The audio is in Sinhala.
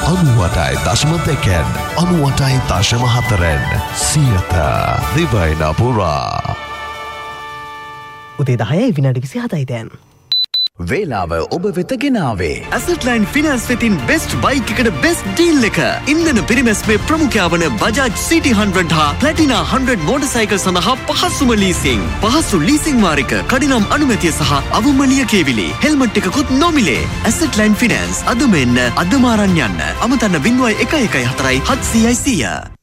98.2 98.4 සියත දිවයින පුරා. උදේ 10 විනාඩි 27යි දැන්. වේලාව ඔබ වෙත ගෙනාවේ ඇසට්ලයින් ෆිනන්ස් වෙතින් බෙස්ට් බයික් එකට බෙස්ට් ඩීල් එක. ඉන්ධන පිරිමැස්මේ ප්‍රමුඛයා වන බජාජ් සිටි 100 හා ප්ලැටිනා 100 මෝටර්සයිකල් සඳහා පහසුම ලීසිං. පහසු ලීසිං වාරික, කඩිනම් අනුමැතිය සහ අවම ලියකියවිලි. හෙල්මට් එකකුත් නොමිලේ. ඇසට්ලයින් ෆිනන්ස් අදම එන්න අදම අරන් යන්න. අමතන්න 0114 700 100.